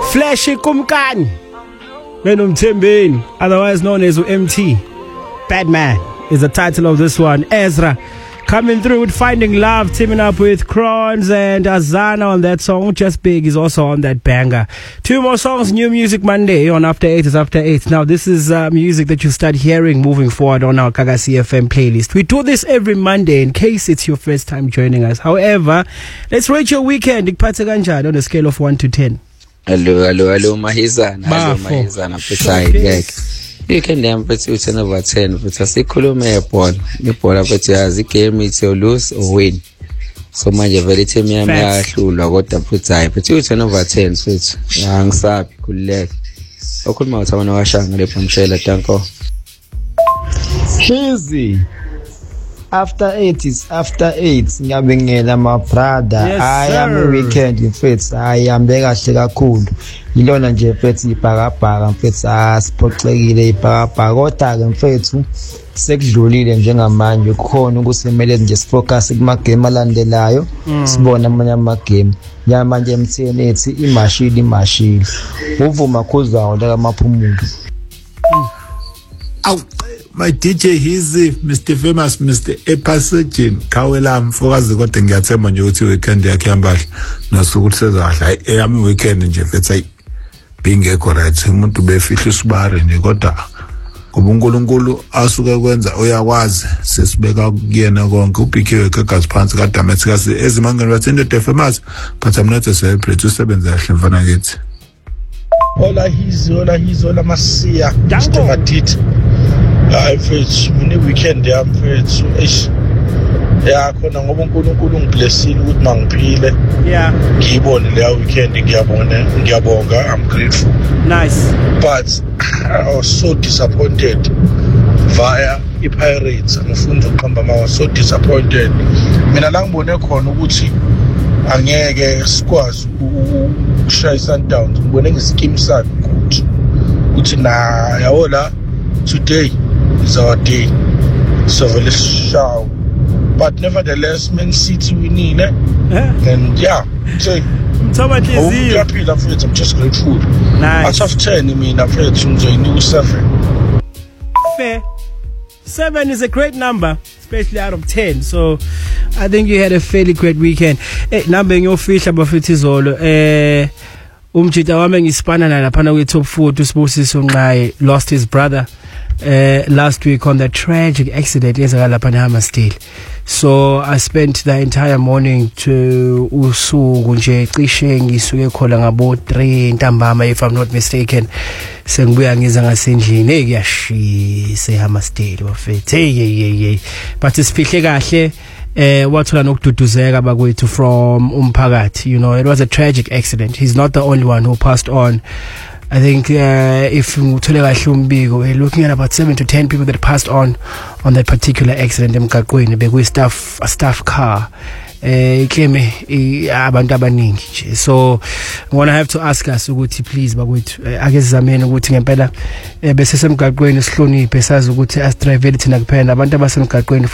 Flashy Kumkani Benomthembeni, otherwise known as MT. Bad Man is the title of this one. Ezra coming through with Finding Love, teaming up with Crons and Azana on that song. Just Big is also on that banger. Two more songs, New Music Monday on After 8 is After 8. Now this is music that you start hearing moving forward on our Kagasi FM playlist. We do this every Monday in case it's your first time joining us. However, let's rate your weekend Ikphathe kanjani on a scale of 1 to 10. Hello Mahizana phethu weekend yami phethu 10 over 10 phethu asikhulume ibhola phethu yazi game ithi lose or win, so manje vele team yami yahlulwa kodwa phethu hayi phethu 10 over 10 phethu angisabi khulileke okhuluma uthana washanga lepha mshela tanko easy. After 8 is after 8. Ngiyabengela my brother. Yes, I am a weekend mfethu. I am bekahle kakhulu. Yilona nje mfethu ibhakabhaka mfethu asiphoxekile ibhakabhaka kodwa ke mfethu sekudlulile njengamanje kukhona ukusemele nje sifocus kuma game alandelayo sibona amanye ama game. Manje MTN ethi imashili uvuma khuzawo la maphumulo. Aw my DJ Hizzy, Mr Famous, Mr Epasagin Kawela mfokazi kodwa ngiyathemba nje ukuthi weekend yakhe yambahle nosuku luseza kahle eyami weekend nje let's bingekho right umuntu befihla isibare nje kodwa ngoba uNkulunkulu asuka kwenza uyakwazi sesibeka kuyena konke ubhikiwe egazi phansi kadamethi kasi ezimangeni bathinde The Famous but I'm not a celebrity usebenza kahle mfana kithi. Hola Masiya Mr Matiti. Hayi mfethu mina weekend yami mfethu ya khona ngoba uNkulunkulu ungiblessile ukuthi mangiphile ngiyibone le weekend ngiyabonga, I'm grateful. Nice, but I was so disappointed via iPirates. Angifuni ukuqamba I was so disappointed. Mina la ngibone khona ukuthi angeke sikwazi ukushaya Sundowns. Ngibone ngescheme sakhe ukuthi na yawola today is our day, so let's show. But nevertheless, Man City winning, and yeah, so I'm just grateful. Nice. Out of 10, I mean, I'm afraid to new 7. Fair. 7 is a great number, especially out of 10. So I think you had a fairly great weekend. Number in your fish about Fitizolo. Umjita wami ngisipana na laphana kwe top 4 uSibusiso Nqayi lost his brother last week on that tragic accident ezakala lapha eHammersdale. So I spent the entire morning to usuku nje cishe ngisuke khona ngabo 3 ntambama if I'm not mistaken. Sengibuya ngiza ngasendlini kuyashisa eHammersdale bafethu. Hey but isifihle kahle wathola nokududuzeka bakwethu from umphakathi. You know, it was a tragic accident. He's not the only one who passed on. I think if uthole kahle umbiko, we're looking at about 7 to 10 people that passed on that particular accident emgaqweni bekuyi staff car. Claim abantu abaningi nje. So I'm gonna have to ask us ukuthi please bakwethu ake sizamene ukuthi ngempela bese semgaqweni sihloniphe sazi ukuthi as drive thina kuphela abantu abasemgaqweni